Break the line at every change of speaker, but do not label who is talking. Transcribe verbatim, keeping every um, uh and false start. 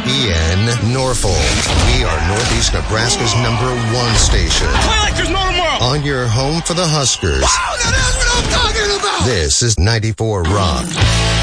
E N Norfolk. We are Northeast Nebraska's number one station.
Play like there's no tomorrow.
On your home for the Huskers.
Wow, now that's what I'm talking about.
This is ninety-four Rock.